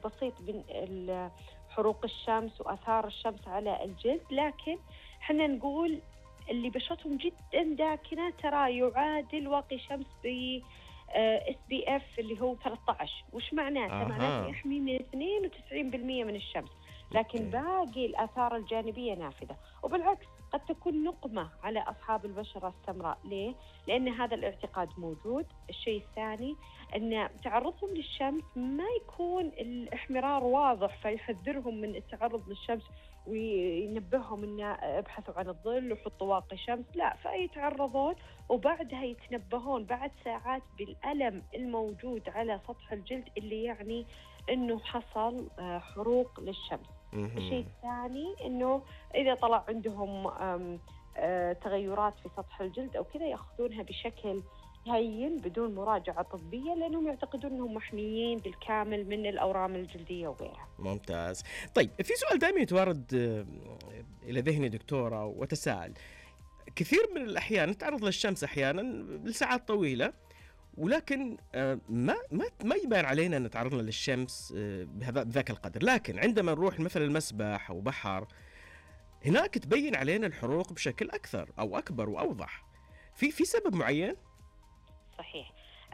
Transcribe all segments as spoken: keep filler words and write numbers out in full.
بسيط من حروق الشمس وآثار الشمس على الجلد، لكن حنا نقول اللي بشرتهم جدا داكنة ترى يعادل واقي شمس ب اس بي اف اللي هو ثلاثة عشر. وش معناته؟ آه. معناته يحمي من اثنين وتسعين بالمئة من الشمس، لكن باقي الآثار الجانبية نافذة. وبالعكس قد تكون نقمة على أصحاب البشرة السمراء. ليه؟ لأن هذا الاعتقاد موجود. الشيء الثاني أن تعرضهم للشمس ما يكون الاحمرار واضح فيحذرهم من التعرض للشمس وينبههم أن ابحثوا عن الظل وحطوا واقي شمس، لا، فيتعرضون وبعدها يتنبهون بعد ساعات بالألم الموجود على سطح الجلد اللي يعني أنه حصل حروق للشمس. الشيء الثاني أنه إذا طلع عندهم تغيرات في سطح الجلد أو كذا يأخذونها بشكل هين بدون مراجعة طبية، لأنهم يعتقدون أنهم محميين بالكامل من الأورام الجلدية وغيرها. ممتاز. طيب، في سؤال دائما يتوارد إلى ذهني دكتورة وتساءل. كثير من الأحيان نتعرض للشمس أحيانا لساعات طويلة، ولكن ما ما ما يبان علينا أن تعرضنا للشمس بذاك القدر، لكن عندما نروح مثلا المسبح أو بحر هناك تبين علينا الحروق بشكل أكثر أو أكبر وأوضح. في في سبب معين؟ صحيح.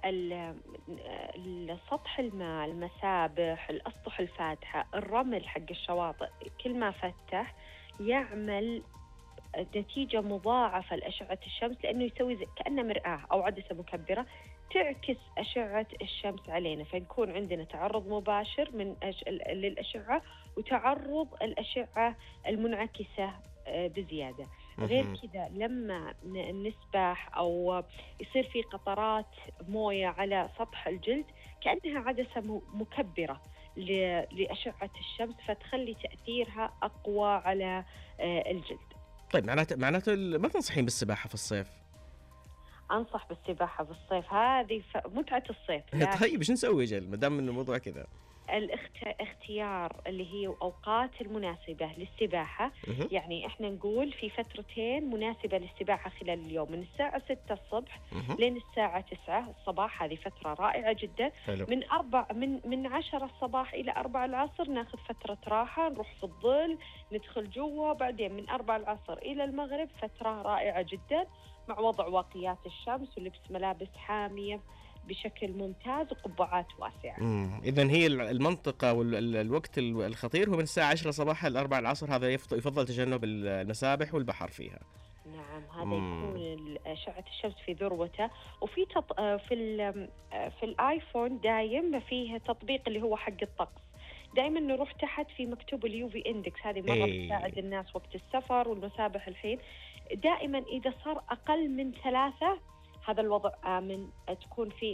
السطح الماء، المسابح، الأسطح الفاتحة، الرمل حق الشواطئ، كل ما فتح يعمل نتيجة مضاعفة لأشعة الشمس، لأنه يسوي كأنه مرآة أو عدسة مكبرة تعكس أشعة الشمس علينا، فنكون عندنا تعرض مباشر من أش... للأشعة وتعرض الأشعة المنعكسة بزيادة. غير كذا لما نسبح أو يصير في قطرات موية على سطح الجلد كأنها عدسة مكبرة لأشعة الشمس، فتخلي تأثيرها أقوى على الجلد. طيب، معناته معناته ما تنصحين بالسباحة في الصيف؟ أنصح بالسباحة في الصيف، هذه متعة الصيف. طيب، إيش نسوي جل ما دام الموضوع كذا؟ الاختيار اللي هي أوقات المناسبة للسباحة. يعني إحنا نقول في فترتين مناسبة للسباحة خلال اليوم، من الساعة ستة الصبح لين الساعة تسعة الصباح، هذه فترة رائعة جدا. حلو. من أربع من من عشرة الصباح إلى أربع العصر ناخذ فترة راحة، نروح في الظل، ندخل جوا. بعدين من أربع العصر إلى المغرب فترة رائعة جدا مع وضع واقيات الشمس ولبس ملابس حامية بشكل ممتاز وقبعات واسعة. إذن هي المنطقة والوقت الخطير هو من الساعة عشرة صباحا إلى أربع العصر، هذا يفضل تجنب المسابح والبحر فيها. نعم، هذا يكون أشعة الشمس في ذروته. وفي تط... في في الآيفون دايم فيه تطبيق اللي هو حق الطقس، دائما نروح تحت في مكتوب اليو في اندكس، هذه مرة ايه. بتساعد الناس وقت السفر والمسابح. الحين دائما إذا صار أقل من ثلاثة هذا الوضع آمن، تكون في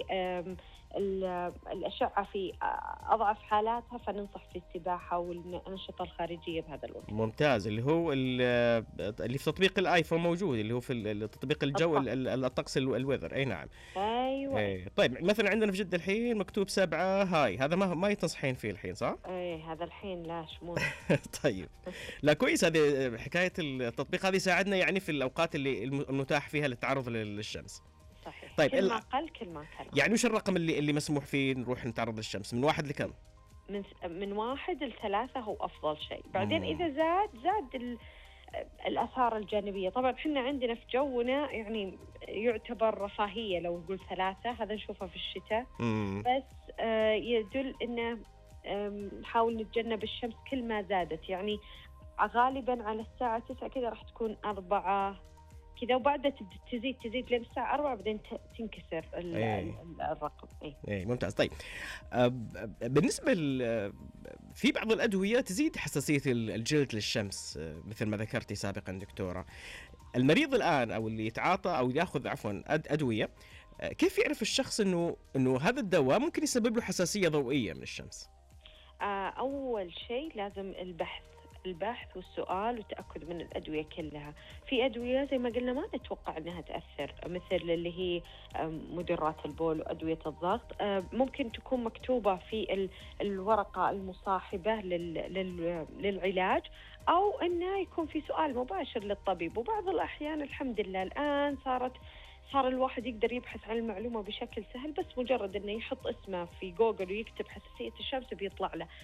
الأشعة في أضعف حالاتها، فننصح في السباحة والأنشطة الخارجية بهذا الوقت. ممتاز. اللي هو اللي في تطبيق الآيفون موجود، اللي هو في تطبيق الجو الطقس الويذر. أي نعم. أيوة. أي. طيب، مثلا عندنا في جدة الحين مكتوب سبعة هاي، هذا ما ما يتنصحين فيه الحين صح؟ أي، هذا الحين لا شمول. طيب، لا كويس. هذه حكاية التطبيق هذه ساعدنا يعني في الأوقات اللي المتاح فيها للتعرض للشمس. صحيح. طيب، كل ما قل كل ما كان. يعني وش الرقم اللي اللي مسموح فيه نروح نتعرض للشمس؟ من واحد لكم؟ من من واحد لثلاثة هو أفضل شيء. بعدين مم. إذا زاد زاد الآثار الجانبية. طبعا إحنا عندنا في جونا يعني يعتبر رفاهية لو نقول ثلاثة، هذا نشوفه في الشتاء. مم. بس آه يدل إنه نحاول نتجنب الشمس كل ما زادت، يعني غالبا على الساعة تسعة كذا راح تكون أربعة كذا، وبعدها تزيد تزيد لين الساعة أربعة بعدين تنكسر أيه. الرقم. أي أيه، ممتاز. طيب، بالنسبة في بعض الأدوية تزيد حساسية الجلد للشمس مثل ما ذكرتي سابقا دكتورة. المريض الآن أو اللي يتعاطى أو يأخذ عفوا أدوية، كيف يعرف الشخص إنه إنه هذا الدواء ممكن يسبب له حساسية ضوئية من الشمس؟ أول شيء لازم البحث البحث والسؤال والتأكد من الأدوية كلها. في أدوية زي ما قلنا ما نتوقع أنها تأثر، مثل اللي هي مدرات البول وأدوية الضغط، ممكن تكون مكتوبة في الورقة المصاحبة للعلاج، أو أنه يكون في سؤال مباشر للطبيب. وبعض الأحيان الحمد لله الآن صارت صار الواحد يقدر يبحث عن المعلومة بشكل سهل، بس مجرد أنه يحط اسمه في جوجل ويكتب حساسية الشمس بيطلع له.